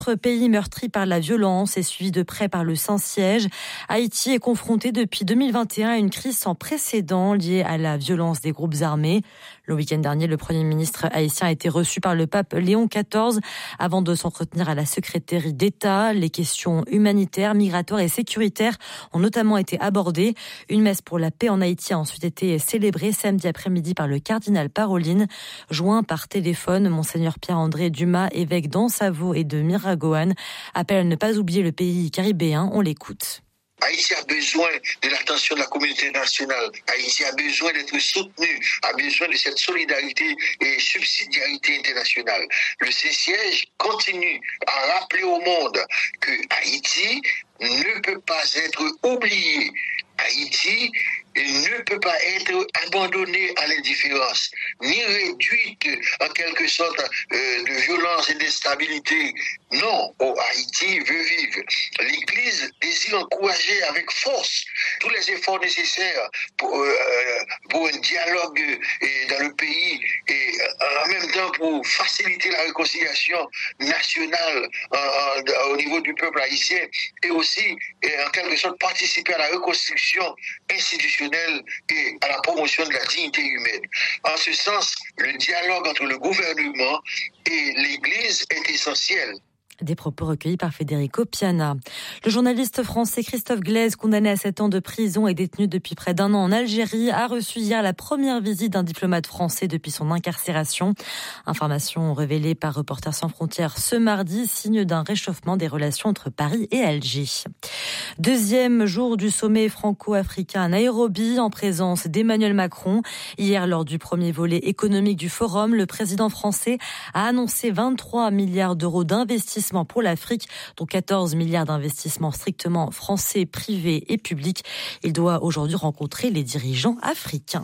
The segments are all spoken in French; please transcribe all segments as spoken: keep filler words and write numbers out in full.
Notre pays meurtri par la violence et suivi de près par le Saint-Siège. Haïti est confronté depuis deux mille vingt et un à une crise sans précédent liée à la violence des groupes armés. Le week-end dernier, le Premier ministre haïtien a été reçu par le pape Léon quatorze avant de s'entretenir à la secrétaire d'État. Les questions humanitaires, migratoires et sécuritaires ont notamment été abordées. Une messe pour la paix en Haïti a ensuite été célébrée samedi après-midi par le cardinal Parolin. Joint par téléphone, Monseigneur Pierre-André Dumas, évêque d'Ansavo et de Miragoâne, appelle à ne pas oublier le pays caribéen. On l'écoute. Haïti a besoin de l'attention de la communauté internationale. Haïti a besoin d'être soutenu, a besoin de cette solidarité et subsidiarité internationale. Le Saint-Siège continue à rappeler au monde que Haïti ne peut pas être oublié. Haïti ne peut pas être abandonnée à l'indifférence, ni réduite en quelque sorte euh, de violence et d'instabilité. Non, oh, Haïti veut vivre. L'Église désire encourager avec force tous les efforts nécessaires pour, euh, pour un dialogue euh, dans le pays et en même temps pour faciliter la réconciliation nationale euh, au niveau du peuple haïtien et aussi euh, en quelque sorte participer à la reconstruction institutionnelle et à la promotion de la dignité humaine. En ce sens, le dialogue entre le gouvernement et l'Église est essentiel. Des propos recueillis par Federico Piana. Le journaliste français Christophe Glaise, condamné à sept ans de prison et détenu depuis près d'un an en Algérie, a reçu hier la première visite d'un diplomate français depuis son incarcération. Information révélée par Reporters sans frontières ce mardi, signe d'un réchauffement des relations entre Paris et Alger. Deuxième jour du sommet franco-africain à Nairobi, en présence d'Emmanuel Macron. Hier, lors du premier volet économique du forum, le président français a annoncé vingt-trois milliards d'euros d'investissement pour l'Afrique, dont quatorze milliards d'investissements strictement français, privés et publics. Il doit aujourd'hui rencontrer les dirigeants africains.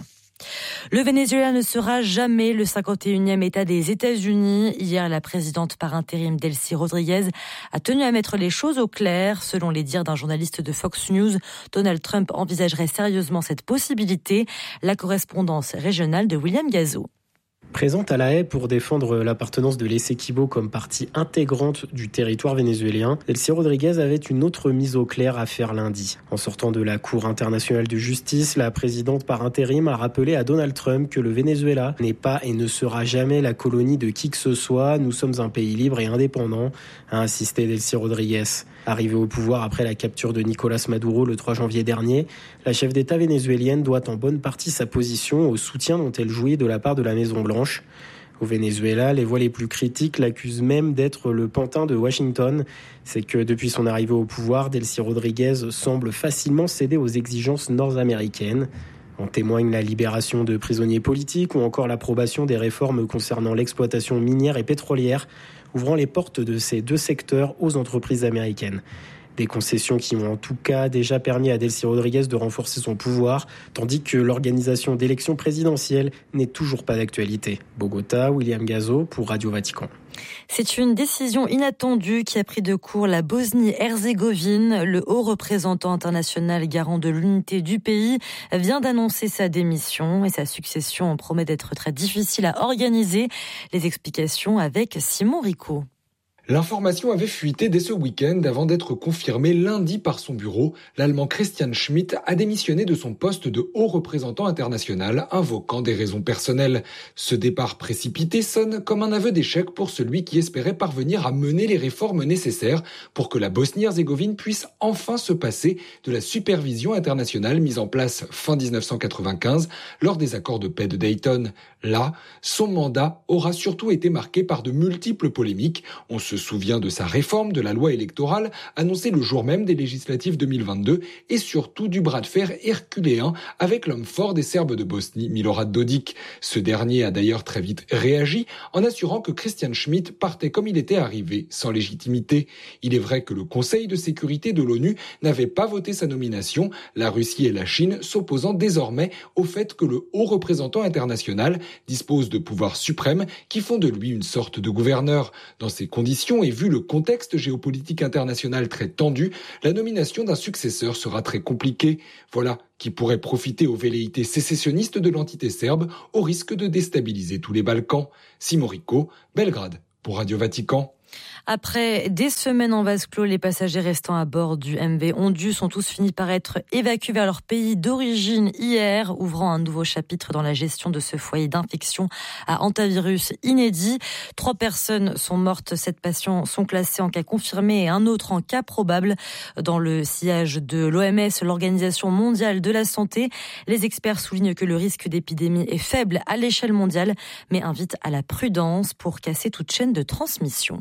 Le Venezuela ne sera jamais le cinquante et unième État des États-Unis. Hier, la présidente par intérim Delcy Rodriguez a tenu à mettre les choses au clair. Selon les dires d'un journaliste de Fox News, Donald Trump envisagerait sérieusement cette possibilité. La correspondance régionale de William Gazo. Présente à La Haye pour défendre l'appartenance de l'Essequibo comme partie intégrante du territoire vénézuélien, Delcy Rodriguez avait une autre mise au clair à faire lundi. En sortant de la Cour internationale de justice, la présidente par intérim a rappelé à Donald Trump que le Venezuela n'est pas et ne sera jamais la colonie de qui que ce soit. Nous sommes un pays libre et indépendant, a insisté Delcy Rodriguez. Arrivée au pouvoir après la capture de Nicolás Maduro le trois janvier dernier, la chef d'État vénézuélienne doit en bonne partie sa position au soutien dont elle jouit de la part de la Maison-Blanche. Au Venezuela, les voix les plus critiques l'accusent même d'être le pantin de Washington. C'est que depuis son arrivée au pouvoir, Delcy Rodriguez semble facilement céder aux exigences nord-américaines. En témoigne la libération de prisonniers politiques ou encore l'approbation des réformes concernant l'exploitation minière et pétrolière, ouvrant les portes de ces deux secteurs aux entreprises américaines. Des concessions qui ont en tout cas déjà permis à Delcy Rodriguez de renforcer son pouvoir, tandis que l'organisation d'élections présidentielles n'est toujours pas d'actualité. Bogota, William Gazo pour Radio Vatican. C'est une décision inattendue qui a pris de court la Bosnie-Herzégovine. Le haut représentant international garant de l'unité du pays vient d'annoncer sa démission et sa succession promet d'être très difficile à organiser. Les explications avec Simon Rico. L'information avait fuité dès ce week-end avant d'être confirmée lundi par son bureau. L'Allemand Christian Schmidt a démissionné de son poste de haut représentant international, invoquant des raisons personnelles. Ce départ précipité sonne comme un aveu d'échec pour celui qui espérait parvenir à mener les réformes nécessaires pour que la Bosnie-Herzégovine puisse enfin se passer de la supervision internationale mise en place fin dix-neuf cent quatre-vingt-quinze lors des accords de paix de Dayton. Là, son mandat aura surtout été marqué par de multiples polémiques. On se souvient de sa réforme de la loi électorale annoncée le jour même des législatives deux mille vingt-deux et surtout du bras de fer herculéen avec l'homme fort des Serbes de Bosnie, Milorad Dodik. Ce dernier a d'ailleurs très vite réagi en assurant que Christian Schmidt partait comme il était arrivé, sans légitimité. Il est vrai que le Conseil de sécurité de l'ONU n'avait pas voté sa nomination, la Russie et la Chine s'opposant désormais au fait que le haut représentant international dispose de pouvoirs suprêmes qui font de lui une sorte de gouverneur. Dans ces conditions, et vu le contexte géopolitique international très tendu, la nomination d'un successeur sera très compliquée. Voilà qui pourrait profiter aux velléités sécessionnistes de l'entité serbe au risque de déstabiliser tous les Balkans. Simon Rico, Belgrade, pour Radio Vatican. Après des semaines en vase clos, les passagers restant à bord du M V Ondus ont tous fini par être évacués vers leur pays d'origine hier, ouvrant un nouveau chapitre dans la gestion de ce foyer d'infection à hantavirus inédit. Trois personnes sont mortes, sept patients sont classés en cas confirmé et un autre en cas probable. Dans le sillage de l'O M S, l'Organisation mondiale de la santé, les experts soulignent que le risque d'épidémie est faible à l'échelle mondiale, mais invitent à la prudence pour casser toute chaîne de transmission.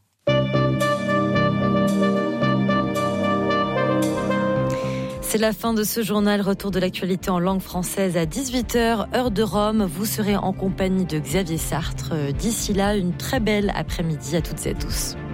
C'est la fin de ce journal. Retour de l'actualité en langue française à dix-huit heures, heure de Rome. Vous serez en compagnie de Xavier Sartre. D'ici là, une très belle après-midi à toutes et à tous.